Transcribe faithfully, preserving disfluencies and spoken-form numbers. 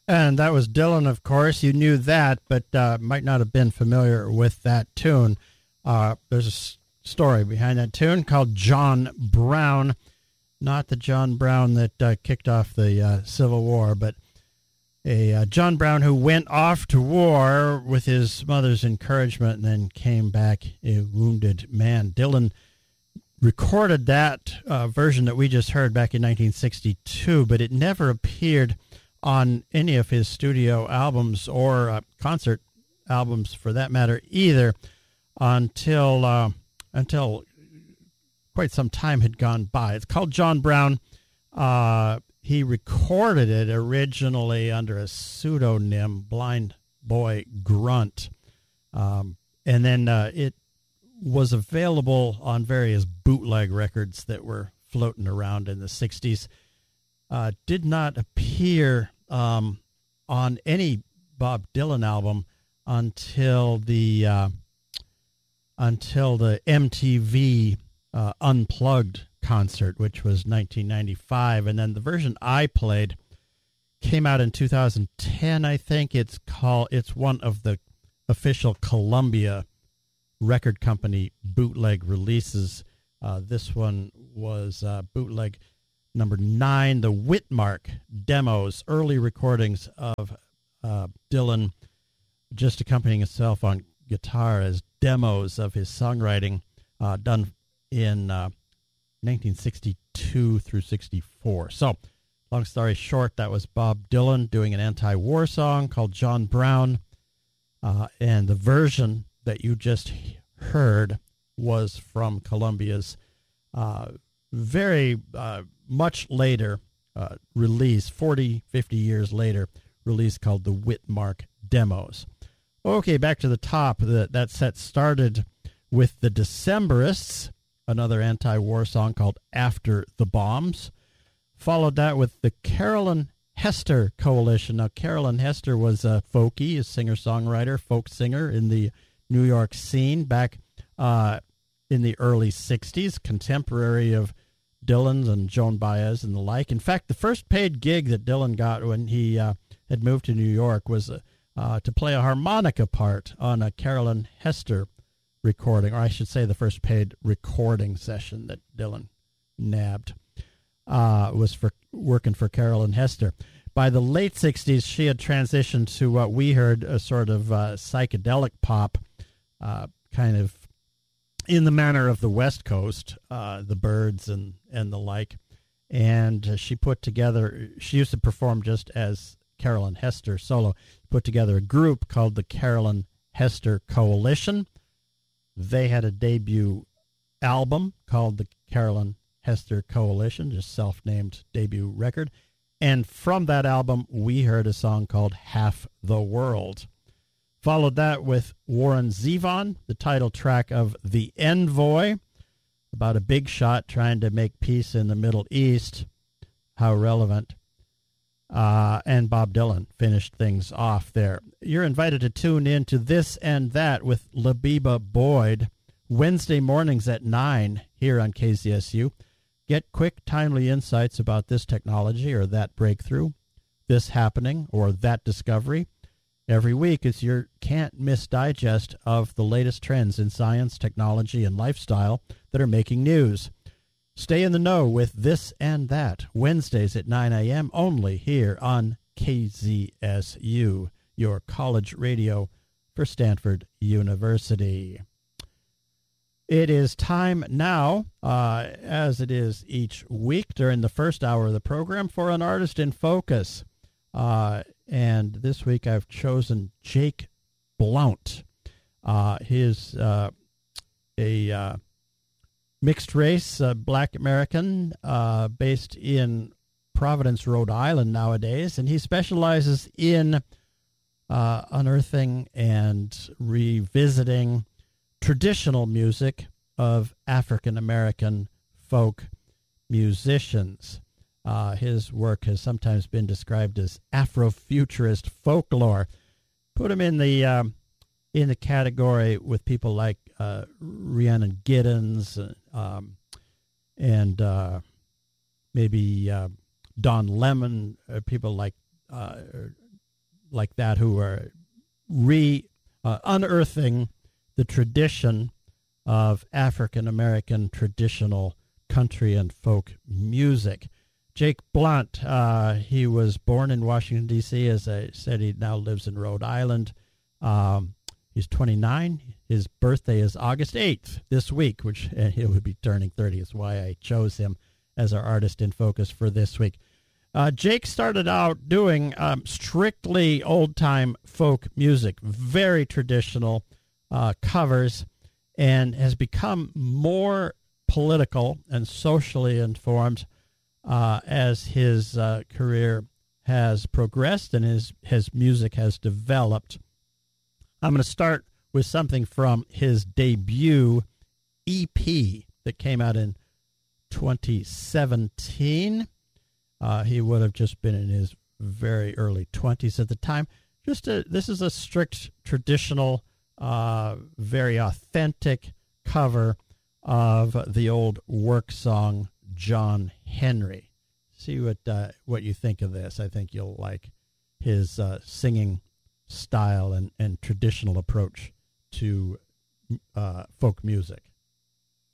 And that was Dylan, of course. You knew that, but uh, might not have been familiar with that tune. Uh, there's a s- story behind that tune called John Brown. Not the John Brown that uh, kicked off the uh, Civil War, but a uh, John Brown who went off to war with his mother's encouragement and then came back a wounded man. Dylan recorded that uh, version that we just heard back in nineteen sixty-two, but it never appeared on any of his studio albums or uh, concert albums, for that matter, either, until uh, until quite some time had gone by. It's called John Brown. Uh, he recorded it originally under a pseudonym, Blind Boy Grunt, um, and then uh, it was available on various bootleg records that were floating around in the sixties. Uh, did not appear um, on any Bob Dylan album until the uh, until the M T V uh, Unplugged concert, which was nineteen ninety-five, and then the version I played came out in two thousand ten. I think it's called. It's one of the official Columbia record company bootleg releases. Uh, this one was uh, bootleg number nine, the Whitmark demos, early recordings of uh, Dylan just accompanying himself on guitar as demos of his songwriting, uh, done in uh, nineteen sixty-two through sixty-four. So, long story short, that was Bob Dylan doing an anti-war song called John Brown, uh, and the version that you just heard was from Columbia's uh, very uh, much later uh, release, forty, fifty years later, release called the Whitmark Demos. Okay, back to the top. The, that set started with the Decemberists, another anti-war song called After the Bombs. Followed that with the Carolyn Hester Coalition. Now, Carolyn Hester was a folkie, a singer-songwriter, folk singer in the New York scene back uh, in the early sixties, contemporary of Dylan's and Joan Baez and the like. In fact, the first paid gig that Dylan got when he uh, had moved to New York was uh, to play a harmonica part on a Carolyn Hester recording, or I should say the first paid recording session that Dylan nabbed uh, was for working for Carolyn Hester. By the late sixties, she had transitioned to what we heard, a sort of uh, psychedelic pop, uh, kind of in the manner of the West Coast, uh, the Byrds and, and the like. And uh, she put together, she used to perform just as Carolyn Hester solo, put together a group called the Carolyn Hester Coalition. They had a debut album called the Carolyn Hester Coalition, just self-named debut record. And from that album, we heard a song called Half the World. Followed that with Warren Zevon, the title track of The Envoy, about a big shot trying to make peace in the Middle East. How relevant. Uh, and Bob Dylan finished things off there. You're invited to tune in to This and That with Labiba Boyd, Wednesday mornings at nine here on K Z S U. Get quick, timely insights about this technology or that breakthrough, this happening or that discovery. Every week is your can't-miss digest of the latest trends in science, technology, and lifestyle that are making news. Stay in the know with This and That, Wednesdays at nine a.m. only here on K Z S U, your college radio for Stanford University. It is time now, uh, as it is each week during the first hour of the program, for an artist in focus. Uh, and this week I've chosen Jake Blount. Uh, his uh, a uh, mixed race, uh, black American, uh, based in Providence, Rhode Island nowadays, and he specializes in uh, unearthing and revisiting traditional music of African-American folk musicians. Uh, his work has sometimes been described as Afrofuturist folklore. Put him in the um, in the category with people like uh, Rhiannon Giddens um, and uh, maybe uh, Don Lemon, uh, people like uh, like that who are re uh, unearthing the tradition of African American traditional country and folk music. Jake Blount, uh, he was born in Washington, D C As I said, he now lives in Rhode Island. Um, he's twenty-nine. His birthday is August eighth this week, which and he would be turning thirty. Is why I chose him as our artist in focus for this week. Uh, Jake started out doing um, strictly old-time folk music, very traditional uh, covers, and has become more political and socially informed uh, as his uh, career has progressed and his, his music has developed. I'm going to start with something from his debut E P that came out in twenty seventeen. Uh, he would have just been in his very early twenties at the time. Just a, this is a strict traditional, uh, very authentic cover of the old work song John Henry. See what uh, what you think of this. I think you'll like his uh, singing style and, and traditional approach to uh, folk music.